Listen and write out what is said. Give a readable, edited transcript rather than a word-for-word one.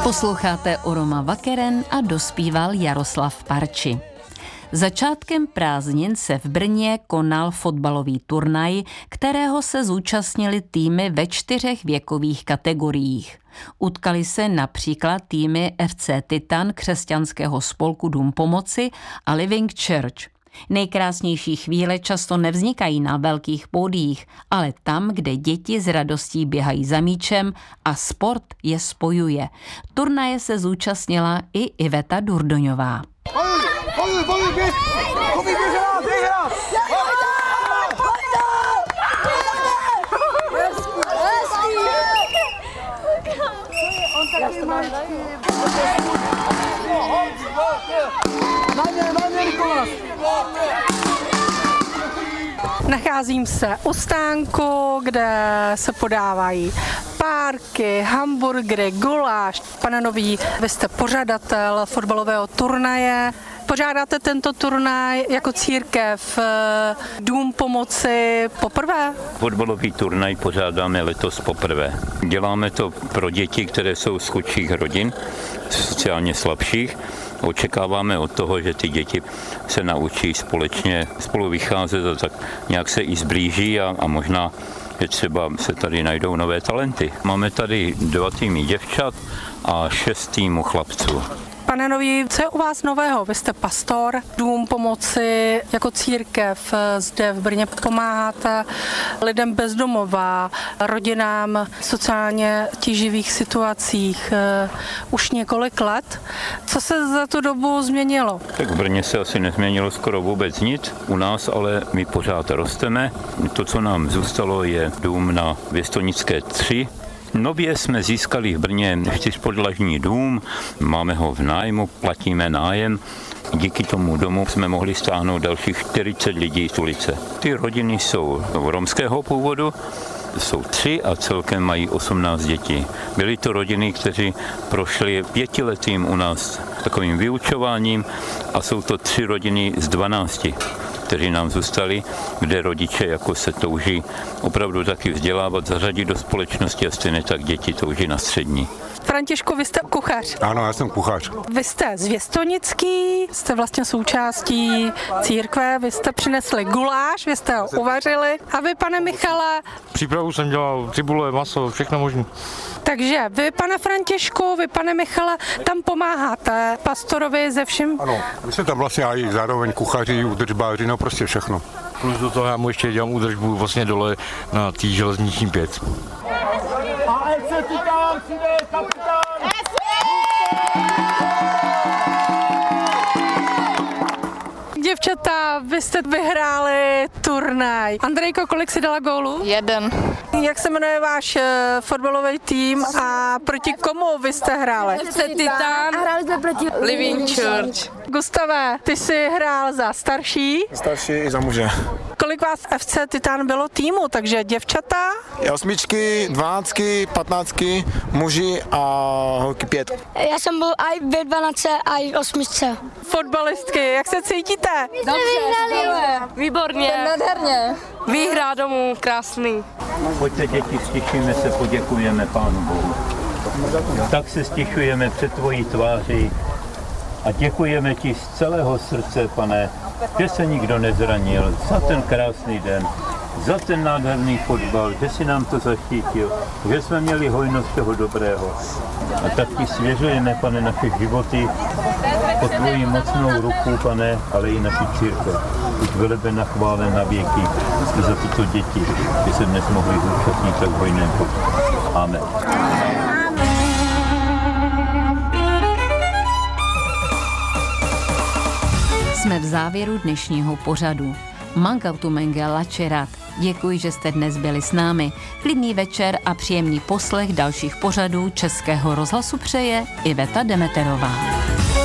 Posloucháte Oroma Vakeren a dospíval Jaroslav Parči. Začátkem prázdnin se v Brně konal fotbalový turnaj, kterého se zúčastnili týmy ve 4 věkových kategoriích. Utkali se například týmy FC Titan křesťanského spolku Dům pomoci a Living Church. Nejkrásnější chvíle často nevznikají na velkých pódiích, ale tam, kde děti s radostí běhají za míčem a sport je spojuje. Turnaje se zúčastnila i Iveta Durdoňová. Nacházím se u stánku, kde se podávají párky, hamburgery, guláš. Pane Nový, vy jste pořadatel fotbalového turnaje. Pořádáte tento turnaj jako církev Dům pomoci poprvé? Fotbalový turnaj pořádáme letos poprvé. Děláme to pro děti, které jsou z chudších rodin, sociálně slabších. Očekáváme od toho, že ty děti se naučí společně spolu vycházet a tak nějak se i zblíží a možná, že třeba se tady najdou nové talenty. Máme tady 2 týmy děvčat a 6 týmů chlapců. Pane Nový, co je u vás nového? Vy jste pastor, Dům pomoci jako církev zde v Brně pomáháte lidem bezdomova, rodinám v sociálně tíživých situacích už několik let. Co se za tu dobu změnilo? Tak v Brně se asi nezměnilo skoro vůbec nic. U nás ale my pořád rosteme. To, co nám zůstalo, je dům na Věstonické 3. Nově jsme získali v Brně 4podlažní dům, máme ho v nájmu, platíme nájem. Díky tomu domu jsme mohli stáhnout dalších 40 lidí z ulice. Ty rodiny jsou romského původu, jsou 3 a celkem mají 18 dětí. Byly to rodiny, kteří prošli 5letým u nás takovým vyučováním a jsou to 3 rodiny z 12. kteří nám zůstali, kde rodiče jako se touží opravdu taky vzdělávat, zařadit do společnosti a stejně tak děti touží na střední. Františku, vy jste kuchař. Ano, já jsem kuchař. Vy jste z Věstonický, jste vlastně součástí církve, vy jste přinesli guláš, vy jste ho uvařili. A vy, pane Michale? Přípravu jsem dělal, cibule, maso, všechno možné. Takže vy, pane Františku, vy, pane Michale, tam pomáháte pastorovi ze všem? Ano, my jsme tam vlastně i zároveň kuchaři, údržbáři, no prostě všechno. Plus do toho já mu ještě dělám údržbu vlastně dole na té železniční 5. A FC Titan, přijde kapitán! Děvčata, vy jste vyhráli turnaj. Andrejko, kolik si dala gólů? 1. Jak se jmenuje váš fotbalový tým a proti komu vy jste hráli? FC Titan a hráli jsme proti Living Church. Gustave, ty jsi hrál za starší? Starší i za muže. Kolik vás FC Titan bylo týmu, takže děvčata? 8, 12, 15, muži a holky 5. Já jsem byl i ve 12 a i v 8. Fotbalistky, jak se cítíte? Dobře, výborně. Nádherně. Výhra domů, krásný. Pojďte děti, stišíme se, poděkujeme Pánu Bohu. Tak se stišujeme před tvojí tváří a děkujeme ti z celého srdce, Pane, že se nikdo nezranil za ten krásný den, za ten nádherný fotbal, že si nám to zaštítil, že jsme měli hojnost všeho dobrého. A tak ti svěřujeme, Pane, naše životy pod tvojí mocnou ruku, Pane, ale i naši církev. Buď velebena, chválena věky za tyto děti, že se dnes mohli zúčastnit tak hojném fotbalu. Amen. Jsme v závěru dnešního pořadu. Mankautu Mengela Čerat. Děkuji, že jste dnes byli s námi. Klidný večer a příjemný poslech dalších pořadů Českého rozhlasu přeje Iveta Demeterová.